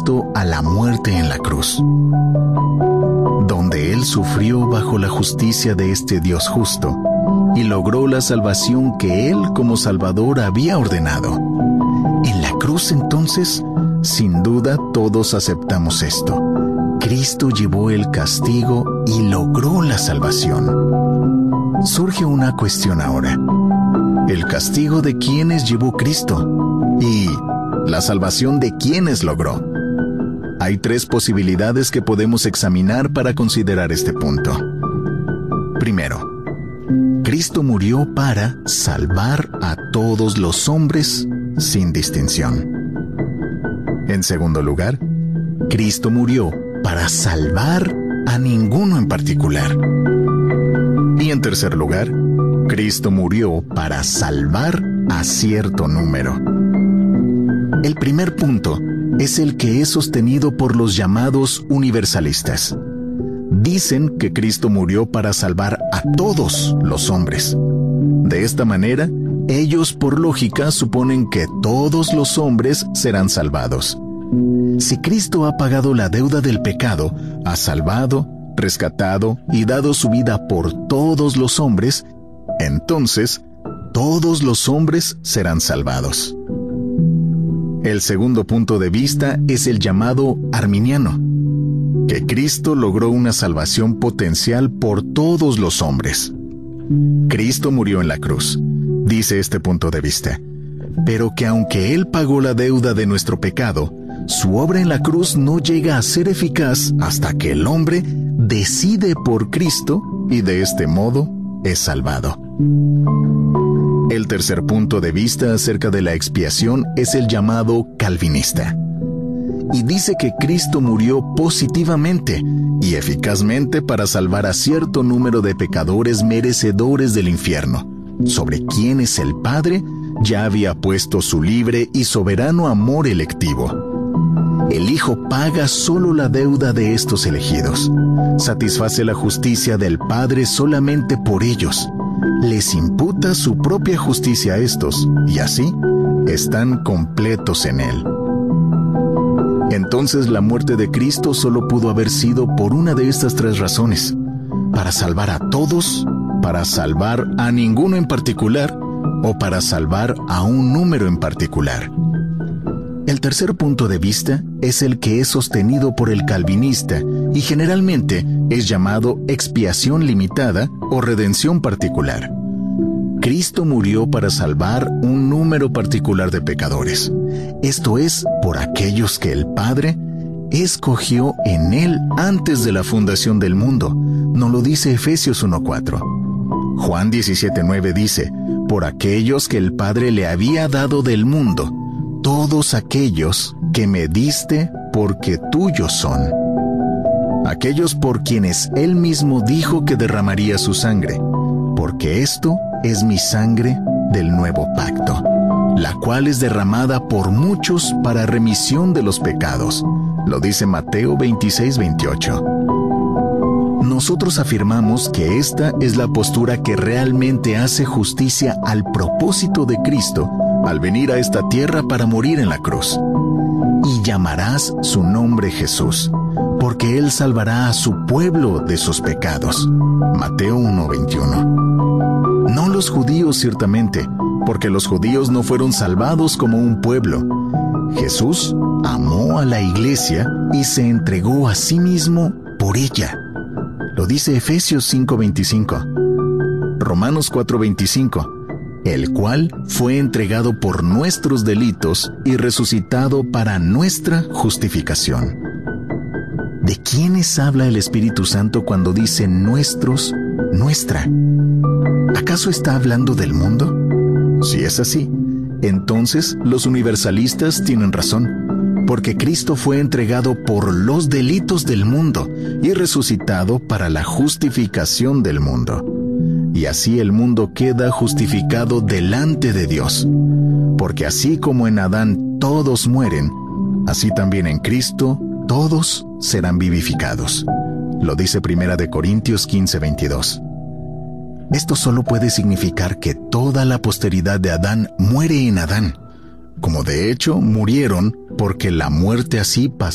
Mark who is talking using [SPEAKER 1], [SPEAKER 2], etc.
[SPEAKER 1] Cristo a la muerte en la cruz, donde Él sufrió bajo la justicia de este Dios justo y logró la salvación que Él como Salvador había ordenado. En la cruz entonces, sin duda todos aceptamos esto. Cristo llevó el castigo y logró la salvación. Surge una cuestión ahora. ¿El castigo de quiénes llevó Cristo? ¿Y la salvación de quiénes logró? Hay tres posibilidades que podemos examinar para considerar este punto. Primero, Cristo murió para salvar a todos los hombres sin distinción. En segundo lugar, Cristo murió para salvar a ninguno en particular. Y en tercer lugar, Cristo murió para salvar a cierto número. El primer punto es el que es sostenido por los llamados universalistas. Dicen que Cristo murió para salvar a todos los hombres. De esta manera, ellos por lógica suponen que todos los hombres serán salvados. Si Cristo ha pagado la deuda del pecado, ha salvado, rescatado y dado su vida por todos los hombres, entonces todos los hombres serán salvados. El segundo punto de vista es el llamado arminiano, que Cristo logró una salvación potencial por todos los hombres. Cristo murió en la cruz, dice este punto de vista, pero que aunque Él pagó la deuda de nuestro pecado, su obra en la cruz no llega a ser eficaz hasta que el hombre decide por Cristo y de este modo es salvado. El tercer punto de vista acerca de la expiación es el llamado calvinista, y dice que Cristo murió positivamente y eficazmente para salvar a cierto número de pecadores merecedores del infierno, sobre quienes el Padre ya había puesto su libre y soberano amor electivo. El Hijo paga solo la deuda de estos elegidos, satisface la justicia del Padre solamente por ellos, les imputa su propia justicia a estos, y así están completos en Él. Entonces la muerte de Cristo solo pudo haber sido por una de estas tres razones: para salvar a todos, para salvar a ninguno en particular, o para salvar a un número en particular. El tercer punto de vista es el que es sostenido por el calvinista y generalmente es llamado expiación limitada o redención particular. Cristo murió para salvar un número particular de pecadores. Esto es, por aquellos que el Padre escogió en Él antes de la fundación del mundo. Nos lo dice Efesios 1:4. Juan 17:9 dice: por aquellos que el Padre le había dado del mundo, todos aquellos que me diste porque tuyos son. Aquellos por quienes Él mismo dijo que derramaría su sangre, porque esto es mi sangre del nuevo pacto, la cual es derramada por muchos para remisión de los pecados. Lo dice Mateo 26:28. Nosotros afirmamos que esta es la postura que realmente hace justicia al propósito de Cristo al venir a esta tierra para morir en la cruz. Y llamarás su nombre Jesús, porque Él salvará a su pueblo de sus pecados. Mateo 1:21. No los judíos ciertamente, porque los judíos no fueron salvados como un pueblo. Jesús amó a la iglesia y se entregó a sí mismo por ella. Lo dice Efesios 5:25. Romanos 4:25. El cual fue entregado por nuestros delitos y resucitado para nuestra justificación. ¿De quiénes habla el Espíritu Santo cuando dice nuestros, nuestra? ¿Acaso está hablando del mundo? Si es así, entonces los universalistas tienen razón, porque Cristo fue entregado por los delitos del mundo y resucitado para la justificación del mundo. Y así el mundo queda justificado delante de Dios, porque así como en Adán todos mueren, así también en Cristo todos serán vivificados. Lo dice 1 Corintios 15:22. Esto solo puede significar que toda la posteridad de Adán muere en Adán, como de hecho murieron porque la muerte así pasó